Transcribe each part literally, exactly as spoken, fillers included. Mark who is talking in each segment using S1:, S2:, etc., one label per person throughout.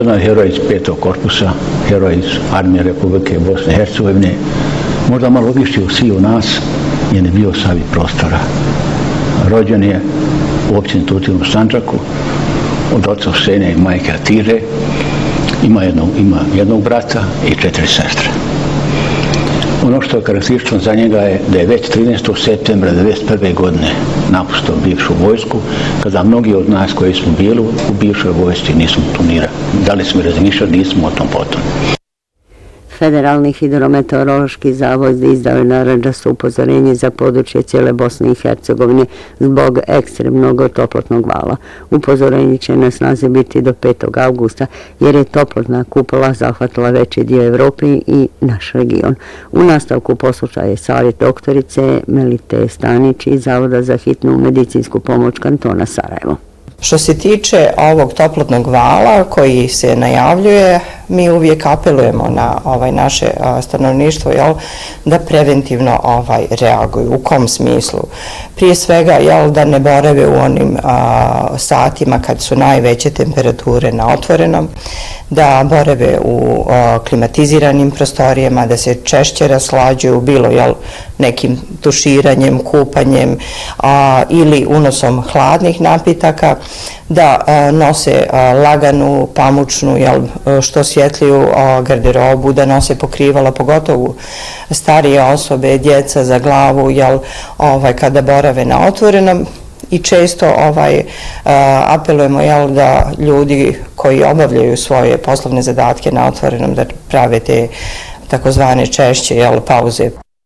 S1: Heroj iz petog korpusa, heroj iz Armije Republike Bosne i Hercegovine, možda malo više u svi u nas, je ne bio savi prostora. Rođen je u općini Tutin u Sandžaku, od oca Husene i majke Atire, ima jednog, ima jednog brata i četiri sestre. Ono što je karakteristično za njega je da je već trinaestog septembra devedeset prve godine napustio bivšu vojsku, kada mnogi od nas koji smo bili u bivšoj vojsci nismo tunirali. Da li smo razmišljali, nismo o tom potom.
S2: Federalni hidrometeorološki zavod izdao je narandžasto upozorenje za područje cijele Bosne i Hercegovine zbog ekstremnog toplotnog vala. Upozorenje će na snazi biti do petog avgusta jer je toplotna kupola zahvatila veći dio Evrope i naš region. U nastavku poslušaje savjet doktorice Melite Stanić iz Zavoda za hitnu medicinsku pomoć kantona Sarajevo.
S3: Što se tiče ovog toplotnog vala koji se najavljuje, mi uvijek apelujemo na ovaj naše stanovništvo, jel, da preventivno ovaj reaguju. U kom smislu? Prije svega, jel, da ne borave u onim a, satima kad su najveće temperature na otvorenom, da borave u a, klimatiziranim prostorijama, da se češće raslađuju, bilo jel, nekim tuširanjem, kupanjem a, ili unosom hladnih napitaka, da a, nose a, laganu, pamučnu, jel, što svjetliju a, garderobu, da nose pokrivala, pogotovo starije osobe, djeca za glavu, jel, ovaj, kada borave na otvorenom. I često ovaj, uh, apelujemo jel, da ljudi koji obavljaju svoje poslovne zadatke na otvorenom da prave te takozvane češće jel, pauze.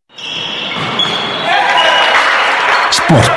S4: Sport.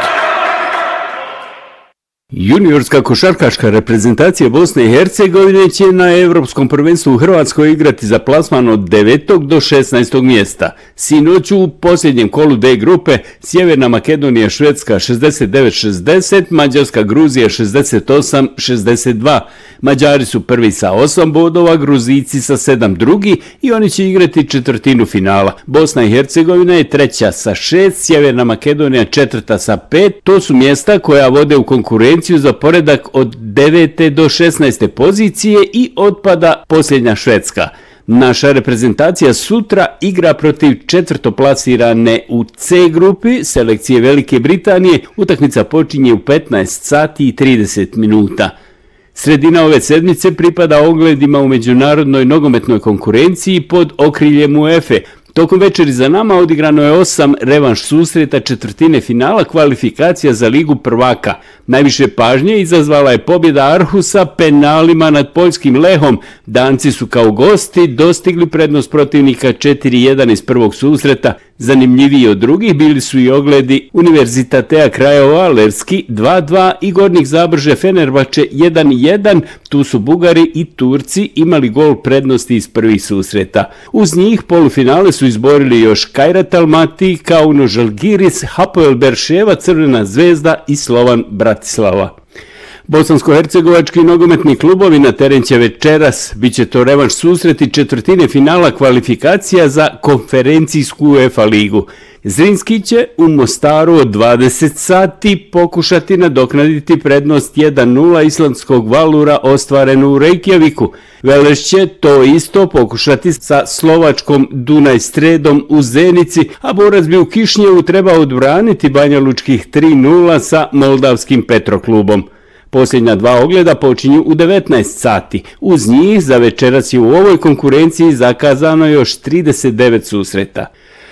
S4: Juniorska košarkaška reprezentacija Bosne i Hercegovine će na Evropskom prvenstvu u Hrvatskoj igrati za plasman od devetog do šesnaestog mjesta. Sinoć u posljednjem kolu D grupe Sjeverna Makedonija Švedska šezdeset devet šezdeset, Mađarska Gruzija šezdeset osam šezdeset dva. Mađari su prvi sa osam bodova, Gruzijci sa sedam drugi i oni će igrati četvrtinu finala. Bosna i Hercegovina je treća sa šest, Sjeverna Makedonija četvrta sa pet. To su mjesta koja vode u konkurenciju za poredak od devete do šesnaeste pozicije i otpada posljednja Švedska. Naša reprezentacija sutra igra protiv četvrtoplasirane u C grupi selekcije Velike Britanije. Utakmica počinje u petnaest sati i trideset minuta. Sredina ove sedmice pripada ogledima u međunarodnoj nogometnoj konkurenciji pod okriljem UEFA. Tokom večeri za nama odigrano je osam revanš susreta četvrtine finala kvalifikacija za Ligu prvaka. Najviše pažnje izazvala je pobjeda Arhusa penalima nad poljskim Lehom. Danci su kao gosti dostigli prednost protivnika četiri jedan iz prvog susreta. Zanimljiviji od drugih bili su i ogledi Univerzitatea Krajova Levski dva dva i Gornjih Zabrže Fenerbahče jedan jedan. Tu su Bugari i Turci imali gol prednosti iz prvih susreta. Uz njih polufinale su izborili još Kairat Almaty, Kauno Žalgiris, Hapoel Berševa, Crvena zvezda i Slovan Bratislava. Bosansko-hercegovački nogometni klubovi na teren će večeras, bit će to revanš susreti četvrtine finala kvalifikacija za konferencijsku UEFA ligu. Zrinski će u Mostaru od dvadeset sati pokušati nadoknaditi prednost jedan nula islandskog Valura ostvarenu u Reykjaviku. Veleš će to isto pokušati sa slovačkom Dunaj Stredom u Zenici, a borac bi u Kišnjevu trebao odbraniti banjalučkih tri nula sa moldavskim Petroklubom. Posljednja dva ogleda počinju u devetnaest sati. Uz njih za večeras je u ovoj konkurenciji zakazano još trideset devet susreta.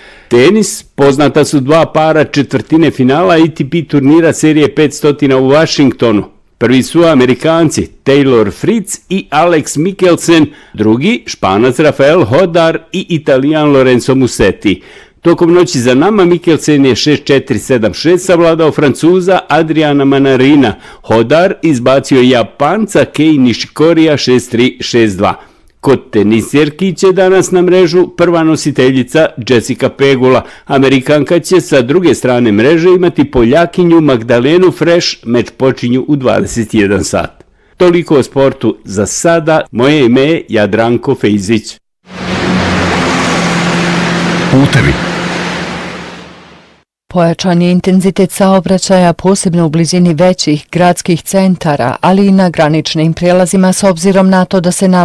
S4: Tenis, poznata su dva para četvrtine finala A T P turnira serije petsto u Washingtonu. Prvi su Amerikanci Taylor Fritz i Alex Mikkelsen, drugi Španac Rafael Hodar i Italijan Lorenzo Musetti. Tokom noći za nama Mikkelsen je šest četiri sedam šest savladao Francuza Adriana Manarina. Hodar izbacio Japanca Kei Nishikorija šest tri šest dva. Kod tenisjerki će danas na mrežu prva nositeljica Jessica Pegula. Amerikanka će sa druge strane mreže imati Poljakinju Magdalenu Fresh, meč počinju u dvadeset jedan sat. Toliko o sportu za sada, moje ime je Jadranko Fejzić.
S5: Putevi.
S6: Pojačan je intenzitet saobraćaja posebno u blizini većih gradskih centara, ali i na graničnim prijelazima s obzirom na to da se nalazi